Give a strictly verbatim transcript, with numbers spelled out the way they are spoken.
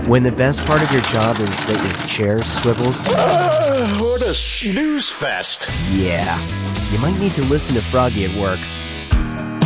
When the best part of your job is that your chair swivels? Uh, what a snooze fest. Yeah. You might need to listen to Froggy at work.